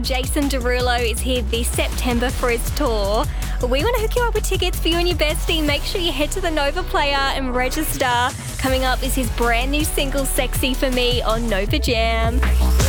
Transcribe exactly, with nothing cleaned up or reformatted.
Jason Derulo is here this September for his tour. We want to hook you up with tickets for you and your bestie. Make sure you head to the Nova Player and register. Coming up is his brand new single, Sexy For Me, on Nova Jam.